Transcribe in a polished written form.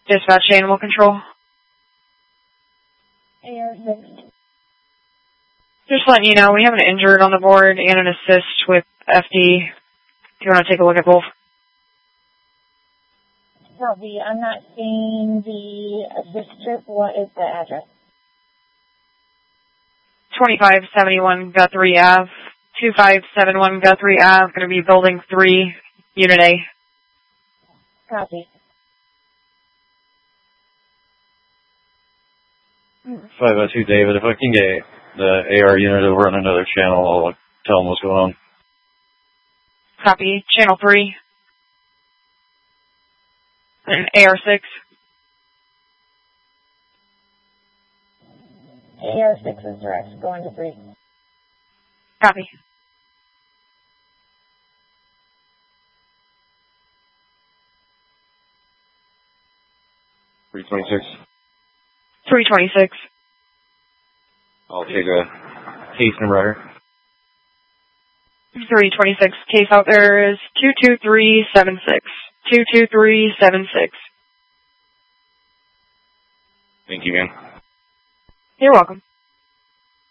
Dispatch Animal Control. AR6. Just letting you know, we have an injured on the board and an assist with FD. If you want to take a look at both. Copy. I'm not seeing the assist strip. What is the address? 2571 Guthrie Ave. 2571 Guthrie Ave. Going to be Building 3, Unit A. Copy. 502 David, if I can get the AR unit over on another channel, I'll tell them what's going on. Copy. Channel 3. And AR6. AR6 is direct. Going to 3. Copy. $326. 326. I'll take a case number right here. 326. Case out there is 22376. 22376. Thank you, man. You're welcome.